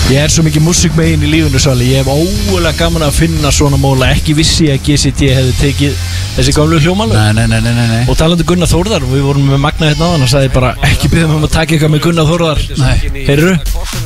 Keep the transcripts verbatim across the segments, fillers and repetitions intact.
Ég er svo mikið músikmegin í lífinu, Svali. Ég hef ógulega gaman að finna svona móla. Ekki vissi að G C D hefði tekið þessi gamlu hljómalög. Nei, nei, nei, nei, nei. Og talandi Gunnar Þórðar, við vorum með Magna hérna áðan og sagði bara ekki biðum um að taka eitthvað með Gunnar Þórðar. Nei. Heyrðu?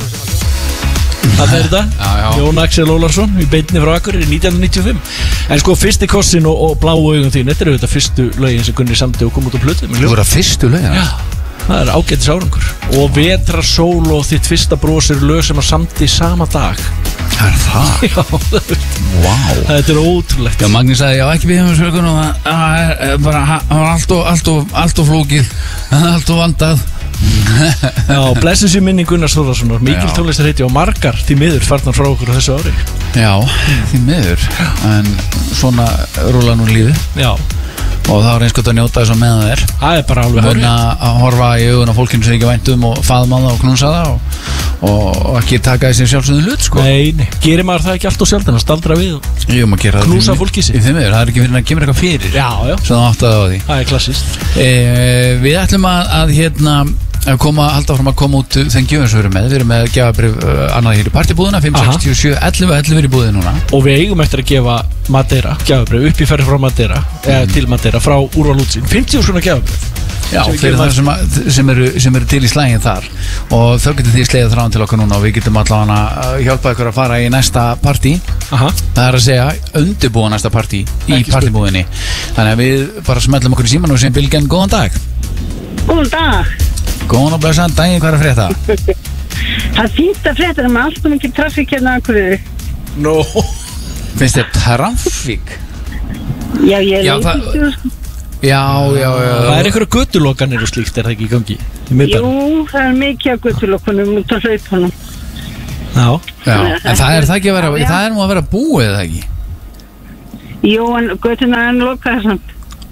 Það er þetta, já, já. Jón Axel Ólarsson í beinni frá Akureyri nítján níutíu og fimm. En sko fyrsti kossin og, og bláu augun þín, þetta eru þetta fyrstu lögin sem Gunni samdi og kom út á plötu. Þú voru að fyrstu lögin? Já, það er ágætis árangur. Og Vetrasól og þitt fyrsta bros eru lög sem að samdi sama dag. Það er það? Já, það er wow. Þetta er ótrúlegt. Já, Magni sagði, já, ekki býðum við sögun og það er bara, það var allt og, allt og, allt og flókið, allt og vandað. Já, blessu sér minning Gunnars Þórðarssonar. Mikil tónlistarheiti og margar því miður farnar frá okkur á þessu ári. Já, því miður. En svona rúla nú lífið. Já. Og það var eins gott að njóta þess að meðan það er. Það er bara alveg hárið. Að horfa í augun á fólkinu sem ekki vænt um og faðma það og knúsa það og, og ekki taka þessi sjálfsögðu hlut, sko. Nei, nei. Gerir maður það ekki allt og sjaldan að staldra við og Jú, maður gera það. Knúsa fólki sig. Í þeim miður, það er ekki fyrir að kemur eitthvað fyrir. Já, já. Svo það áttaði á því. Það er klassist. E, við ætlum að, að hérna að koma, halda áfram að koma út þenn gjöfum sem við erum með. Við erum með gefabrif uh, annað hér í partibúðuna, fimm sextíu og sjö ellefu ellefu er í búðin núna. Og við eigum eftir að gefa Madeira, gefabrif, upp í ferri frá Madeira, mm. eða til Madeira, frá Úrval útsýn, fimmtíu svona gefabrif. Já, fyrir það sem, að, sem, eru, sem eru til í slægin þar. Og þau getur því slegið þráðan til okkur núna og við getum allavega að hjálpa ykkur að fara í næsta partí. Aha. Það er að segja, undirbúa næsta partí í partibúðinni. Þannig að við bara smellum okkur í síman og segjum Bylgjan, góðan dag. Góðan dag. Góðan og blessaðan daginn, hvað er að frétta? Það er fínt að frétta, það er með alltaf mikið trafík hérna á Akureyri. Nó no. Finnst þér trafík? Já, ég er leikið. Já, já, já. Það er einhverju götulokanir og slíkt, er það ekki í gangi? Jú, það er mikið af götulokunum út á hlaupunum. Já, já. En það er það ekki að vera, já. Það er nú að vera búið, eða ekki? Jú, en götuna er lokaðar samt.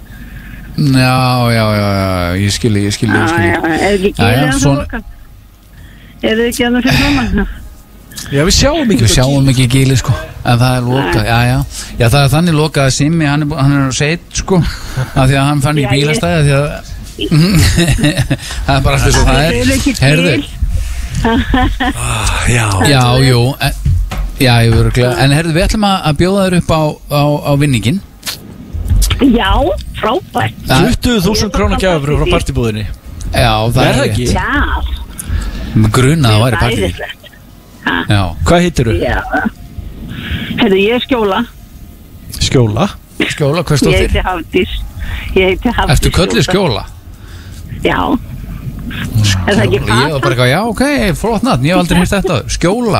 Já, já, já, já, ég skilji, ég skilji, ég skilji. Já, já, er ekki gilið að það lokað? Er það ekki að það fyrir saman? Já, við sjáum ekki Við sjáum ekki gilið, sko, en það er lokað, já, já. Já, það er þannig lokað að Simmi, hann er, hann er seitt, sko, af því að hann fann í bílastæði, af því að það er bara alltaf svo það er. Herðu. Já, já, jú, já, ég verður glæð. En herðu, við ætlum að bjóða þér upp á, á, á vinningin. Já, frábært. tuttugu þúsund króna gjafir frá partibúðinni. Já, það er ekki. Já. Grunað að væri partí. Já. Hvað heitir þú? Já. Herðu, ég er Skjóla. Skjóla? Skjóla, hvað stóð þér? Ég heiti Hafdís. Ég heiti Hafdís. Ertu kölluð Skjóla? Já. Er það ekki Kata? Ég var bara eitthvað, já, ok, flott nafn, ég hef aldrei hýrt þetta. Skjóla.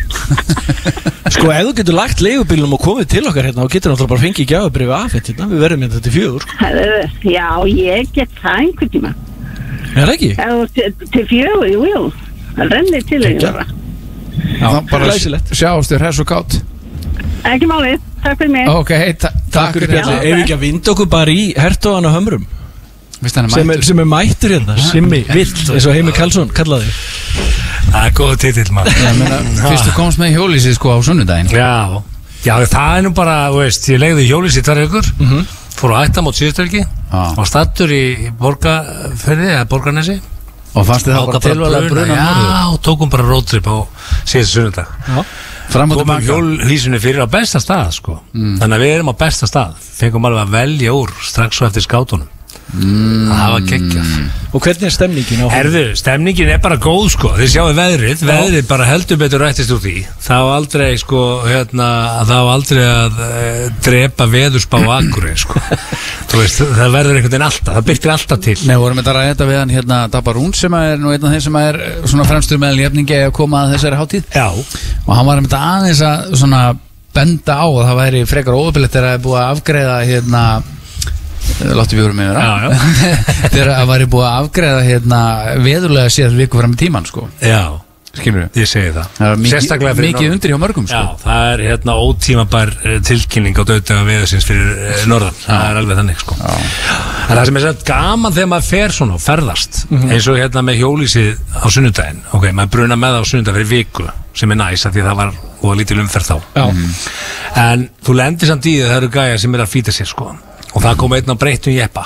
Sko, ef þú getur lagt leigubílnum og komið til okkar hérna og getur náttúrulega bara fengið gjafabrifi afhent hérna, við verðum hérna til fjögur, sko. Já, ég get það einhvern tíma. Er það ekki? Til, til fjögur, jú, jú. Það rennir til einhverja. Já, bara sjáumst þér hess og gátt. Ekki málið, takk fyrir mig. Ok, takk fyrir Bjarni. Ef við ekki að vinda okkur bara í hertóðan og hömrum sem er, sem er mættur hérna, Simmi Vill, eins og Heimir Karlsson kallaði. Það er góð titill, maður. Fyrst þú komst með hjólísið, sko, á sunnudaginn. Já, já, það er nú bara, þú veist, ég legði hjólísið tvær vikur, fór á ættamót síðustelgi og stattur í Borgarfirði eða Borgarnesi. Og fannst þið það bara tilvæglega bruna? Já, tókum bara roadtrip á síðustu sunnudag. Komum hjólhísunni fyrir á besta stað, sko. Þannig að við erum á besta stað. Fengum alveg að velja úr strax svo eftir skátunum. Mm. Það var geggjað. Og hvernig er stemningin á? Herðu, stemningin er bara góð, sko. Þið sjáu veðrið, veðrið bara heldur betur rættist úr því. Það var aldrei, sko, hérna, það var aldrei að e, drepa veðurspá á Akureyri, sko. Þú veist, það verður einhvern veginn alltaf, það byrtir alltaf til. Nei, vorum við að ræða þetta við hann, hérna, Dabarún sem er nú einn af þeim sem er svona fremstur meðal jafningi að koma að þessari hátíð. Já. Og hann var með aðeins að svona benda á að það væri frekar óöfilegt þegar það er búið að afgreiða, hérna, láttu við voru með vera þegar það væri búið að afgreiða hérna veðurlega séð viku fram í tíman, sko. Já, skilur við? Ég segi það. Það er mikið, mikið undir hjá mörgum, sko. Já, það er hérna ótímabær tilkynning á dauðdaga veðursins fyrir norðan. Það er alveg þannig, sko. En það sem er svo gaman þegar maður fer svona og ferðast, mm-hmm. eins og hérna með hjólísið á sunnudaginn. Ok, maður bruna með það á sunnudag fyrir viku sem er næs, af því það var og lítil umferð þá. Mm-hmm. En þú lendir samt í það, það eru gæjar sem er að fýta sér, sko. Og það kom einn á breyttum jeppa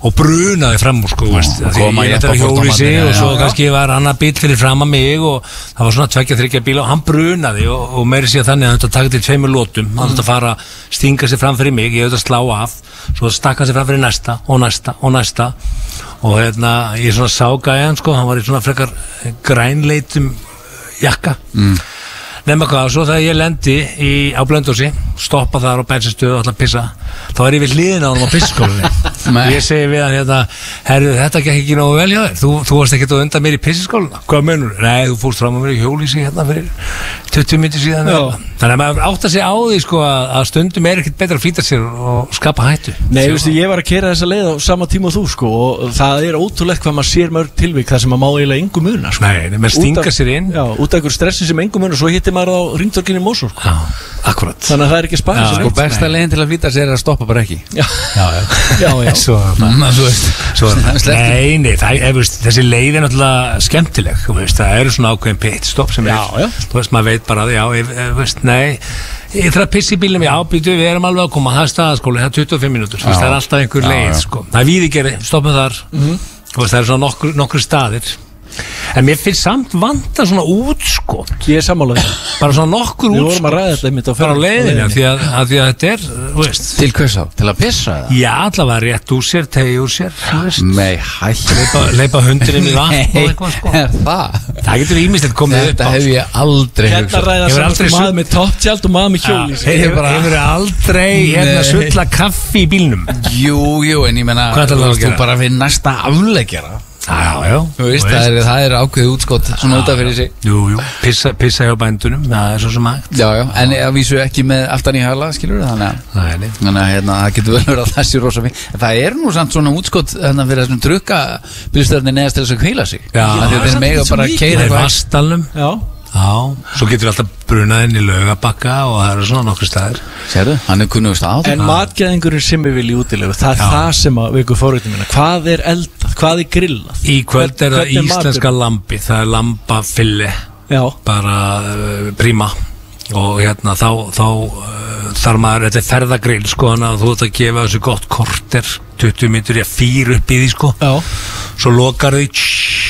og brunaði fram úr sko, veist, því ég leti að hjóli sig og svo kannski var annar bíl fyrir fram að mig og það var svona tveggja, þriggja bíl og hann brunaði og, og meiri sér þannig að hann þetta taka til tveimur lótum, hann þetta fara stinga sig fram fyrir mig, ég auðvitað slá af svo stakka sig fram fyrir næsta og næsta og næsta og hérna ég svona sá gæjan sko, hann var í svona frekar grænleitum jakka mm. Nefna hvað, svo þegar ég lendi í, á Blönduósi, stoppa þar á bensinstöðu og ætla að pissa, þá er ég við hliðina á hann á pisskólinni og ég segi við hann hérna, herru, þetta gekk ekki nógu vel hjá þér, þú, þú varst ekkert að undan mér í pisskólina, hvað mennur? Nei, þú fórst fram á mér í hjólísi hérna fyrir tuttugu mínútur síðan þannig að maður átt að segja á því sko að, að stundum er ekkert betra að flýta sér og skapa hættu. Nei, veistu, ég var að keyra þessa leið á sama tíma og þú sko og það er ótrúlegt hvað maður sér mörg tilvik þar sem maður má eiginlega engu muna sko. Nei, maður stinga sér inn. Já, út af einhver stressi sem engu muna, svo hittir maður á ringtorkinni í Mosó sko. Já, akkurat. Þannig að það er ekki spara sér. Sko besta leiðin til að flýta sér er að stoppa bara ekki. Já, já, já. já, já. Svo, þú veist, svo nei, nei, það er, veist, þessi leið er náttúrulega skemmtileg, veist, það eru svona ákveðin pitstop sem já, er, já. þú veist, maður veit bara já, ég, veist, nei ég þarf að pissa í bílum, já, býtu, við erum alveg að koma það er staðaskóli, það er tuttugu og fimm mínútur það er alltaf einhver leið, já. Sko það er Víðigerði, stoppum þar mm-hmm. veist, það eru svona nokkur, nokkur staðir en mér finnst samt vanta svona útskot ég er sammálaðið bara svona nokkur útskot við vorum að ræða þetta einmitt á bara á leiðinu af því að, að því að þetta er veist. Til hvers á? Til að pissa það? Já, allavega rétt úr sér, tegi úr sér Nei, hætt leipa, leipa hundurinn í vatn og eitthvað sko það? Það getur ímislegt komið þetta upp á hef ég aldrei hérna ræða saman maður með topptjald og maður með hjóli hefur aldrei hérna sulla kaffi í bílnum jú, jú, en ég menna þú bara fyrir næsta afleggjara Já, já, þú veist, það er, það er ákveðið útskott svona út af fyrir sig Jú, jú, pissa, pissa hjá bændunum, það er svo sem hægt Já, já, en að vísu ekki með aftan í hala, skilur við, þannig að Nei, þannig að hérna, það getur vel verið að það sé rosa fín en það er nú samt svona útskott þannig að fyrir þessum drukka bílstjórnir neðast til þess að hvíla sig Já, þetta er mega bara að keyra Það er vastalum Já Já, svo getur alltaf brunað inn í Laugabakka og það eru svona nokkur staðir Sérðu, hann er kunnugust á En matgæðingurinn sem við viljum útilegu það er Já. það sem að við ykkur fórhundum minna hvað er eldað, hvað er grillað Í kvöld er það íslenska lambi það er lambafilli bara uh, príma og hérna þá, þá uh, þar maður, þetta er ferðagrill sko þannig að þú ert að gefa þessu gott korter tuttugu mínútur í að fýra upp í því sko Já. Svo lokar því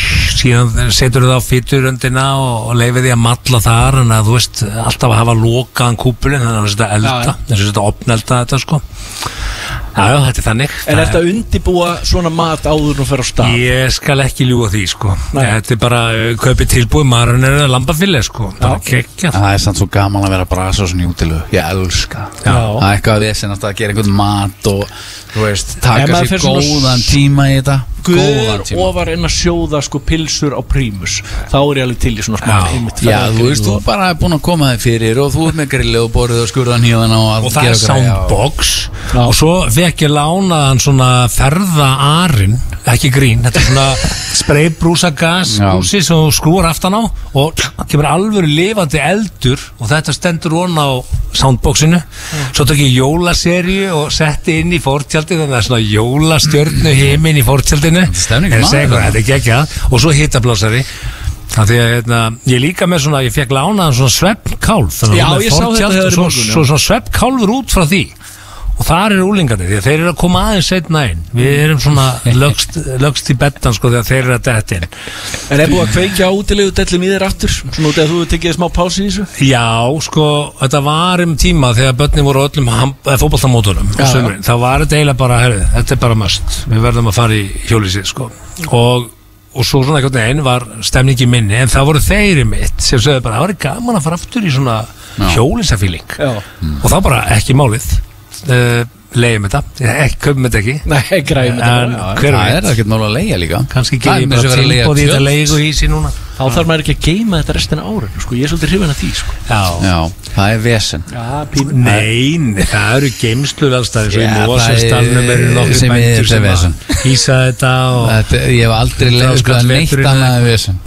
síðan setur það á fyturöndina og, og leifir því að matla þar en að þú veist alltaf að hafa lokaðan kúpulinn þannig að þetta elda þess að þetta opnelda þetta sko Já, já, þetta er þannig En er þetta að undibúa svona mat áður og fer á stað? Ég skal ekki ljúga því sko Nei. Þetta er bara uh, kaupið tilbúið maður er lambafilli sko bara kekkja Það er samt svo gaman að vera bara svo svona í útilu Ég elska Það er eitthvað að við að gera einhvern mat og þú veist, taka sér góðan tíma í þetta Guður ofar en að sjóða sko pilsur á prímus þá er ég alveg til í svona smá Já, já þú veist, þú bara er búin að koma þig fyrir og þú ert með grilli og borðið og skurðan híðan og og það er soundbox já. Og svo fekk ég lánaðan svona ferðaarinn ekki grín, þetta er svona spraybrúsagas brúsi sem þú skrúar aftan á og kemur alveg lifandi eldur og þetta stendur von á soundboxinu svo tók ég jólaseríu og setti inn í fórtjaldi þannig að svona jólastjörnu heiminn í fórtjaldinu þetta er geggjað og svo hittablásari það því að hérna, ég líka með svona ég fekk lánaðan svona sveppkálf já ég sá þetta þegar svo, svo, svo sveppkálfur út frá því og þar eru úlingarnir því að þeir eru að koma aðeins setna inn við erum svona lögst, lögst í bettan sko þegar þeir eru að detta inn En er búið að kveikja útilegu dellum í þér aftur svona út af að þú tekið smá pási í þessu Já sko þetta var um tíma þegar börnin voru öllum fótboltamótunum þá var þetta eiginlega bara herri, þetta er bara must við verðum að fara í hjólísið sko og og svo svona einhvern veginn var stemningi minni en það voru þeirri mitt sem sögðu bara það var gaman að fara aftur í svona hjólísafíling mm. og þá bara ekki málið uh, leiðum þetta, ekki köpum þetta ekki Nei, græðum þetta Það er ekkert mál að leiða líka kannski ekki ég bara tilbúið í þetta leigu í sí núna Þá þarf maður ekki að geima þetta restina árið sko. Ég er svolítið hrifin að því sko. Já. Já, það er vesen Nei, það eru geimslur allstað í Mosfellsdalnum eru nokkur bændur sem að hýsa þetta og þetta, Ég hef aldrei leiðið að neitt annað en vesen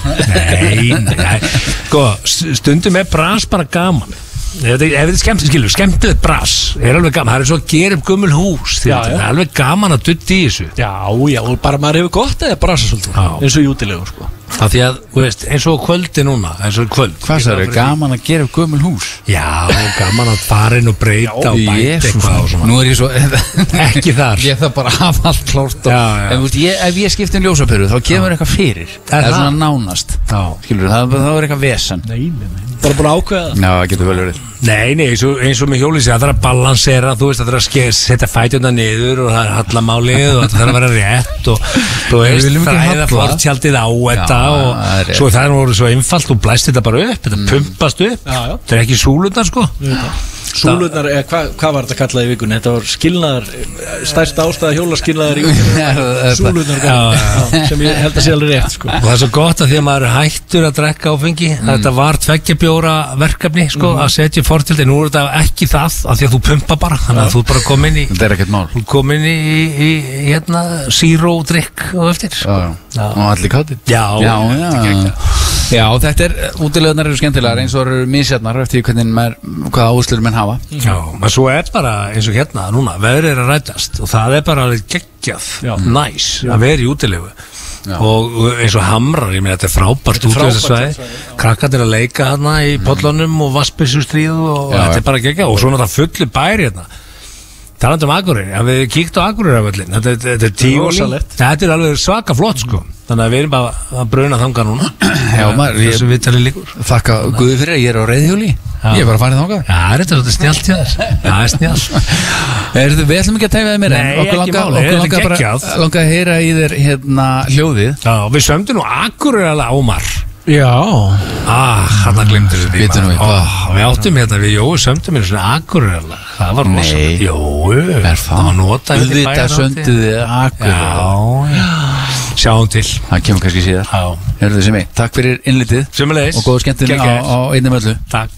Nei, nei Sko, stundum er bras bara gaman Ef þetta er skemmt, skilur, skemmtilegt bras er alveg gaman, það er svo að gera upp gömul hús því það er alveg gaman að dutti í þessu Já, já, og bara maður hefur gott eða brasa svolítið eins og í útilegu sko af því að, þú veist, eins og kvöldi núna eins og kvöld Hvað það er, gaman að gera upp gömul hús? Já, gaman að fara inn og breyta og bæta eitthvað og svona. Nú er ég svo Ekki þar. Ég þarf bara að hafa allt klárt Já, já. En þú veist, ég, ef ég skipti um ljósaperu þá kemur eitthvað fyrir Það er svona nánast Já. Skilur, það, það er eitthvað vesen Nei, nei, nei Bara búin að ákveða það Já, það getur vel verið Nei, nei, eins og, eins og með hjólísi það þarf að balansera, þú veist, það þarf að ske, setja fætjönda niður og það er hallamálið og það þarf að vera rétt og þú veist, það er fortjaldið á þetta og það er svo það er nú svo einfalt, þú blæst þetta bara upp þetta pumpast upp, Já, já. þetta er ekki súlurnar sko Súlurnar, eða hvað hva var þetta kallað í vikunni? Þetta var skilnaðar, stærsta ástæða hjólaskilnaðar í vikunni Súlurnar, sem ég held að sé alveg rétt sko. Og það er svo gott að því að maður er hættur að drekka áfengi mm. Þetta var tveggja bjóra verkefni sko, mm. að setja fortjaldi, nú er þetta ekki það af því að þú pumpa bara, þannig að þú bara kom inn í Þetta er ekkert mál Þú kom inn í, í, í hérna, zero drikk og eftir Já, já, og allir kátir Já, já, já. Já, þetta er, útilegunar eru skemmtilegar eins og eru misjarnar eftir hvernig maður, hvaða áherslur menn hafa Já, maður svo er bara eins og hérna núna, veðrið er að rætast og það er bara alveg geggjað, næs að vera í útilegu Já. Og eins og Hamrar, ég meina þetta er frábært út af þessu svæði, krakkarnir að leika hérna í pollunum og vassbyssustrið og já, þetta er bara geggjað og svo náttúrulega fulli bæri hérna talandi um Akureyri, að við kíkt á Akureyrarvöllin þetta, þetta, þetta er tíu þetta er alveg svaka flott sko þannig að við erum bara að bruna þanga núna Já, maður, þessu viðtali líkur Þakka Guði fyrir að ég er á reiðhjóli Ég er bara að fara í þanga Já, þetta er svolítið snjált hjá þér Það er snjált Við ætlum ekki að tæfa þið mér Nei, ekki máli, þetta er geggjað Okkur langar að heyra í þér hérna hljóðið Já, við sömdum nú Akureyrar Ómar Já Ah, hann að glemdi þessu Bitu nú í tíma oh, Við áttum hérna, við Jói sömdum hérna svona Akureyrar Það var rosalega Jói, það var notað Þetta sönduð þið Akureyrar Já, já Sjáum til Það kemur kannski síðar Já Hörðu þið sem ég Takk fyrir innlitið Sömuleiðis Og góða skemmtunni á, á einnig möllu Takk